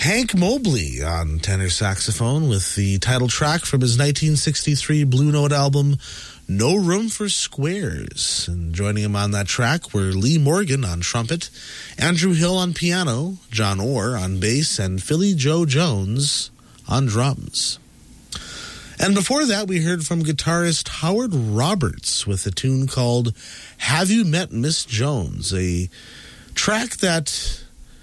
Hank Mobley on tenor saxophone with the title track from his 1963 Blue Note album, No Room for Squares. And joining him on that track were Lee Morgan on trumpet, Andrew Hill on piano, John Orr on bass, and Philly Joe Jones on drums. And before that, we heard from guitarist Howard Roberts with a tune called Have You Met Miss Jones, a track that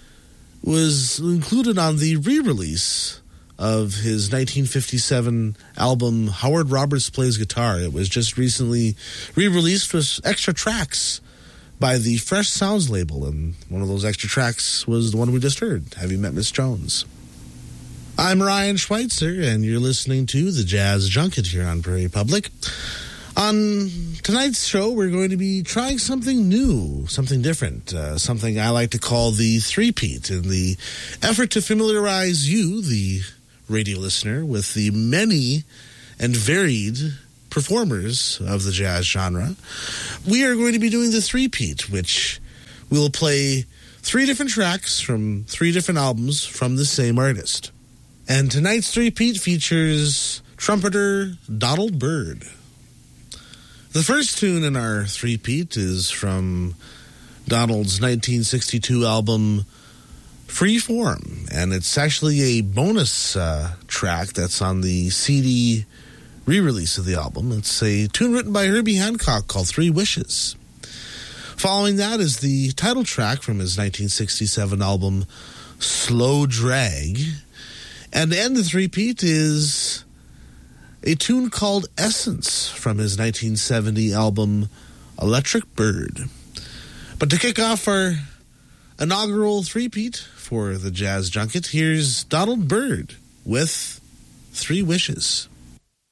was included on the re-release of his 1957 album Howard Roberts Plays Guitar. It was just recently re-released with extra tracks by the Fresh Sounds label, and one of those extra tracks was the one we just heard, Have You Met Miss Jones? I'm Ryan Schweitzer, and you're listening to the Jazz Junket here on Prairie Public. On tonight's show, we're going to be trying something new, something different, something I like to call the three-peat, in the effort to familiarize you, the radio listener, with the many and varied performers of the jazz genre. We are going to be doing the three-peat, which will play 3 different tracks from 3 different albums from the same artist. And tonight's three-peat features trumpeter Donald Byrd. The first tune in our three-peat is from Donald's 1962 album Free Form, and it's actually a bonus track that's on the CD re-release of the album. It's a tune written by Herbie Hancock called 3 Wishes. Following that is the title track from his 1967 album Slow Drag, and to end the three-peat is a tune called Essence from his 1970 album Electric Bird. But to kick off our inaugural three-peat for the Jazz Junket, here's Donald Byrd with 3 Wishes.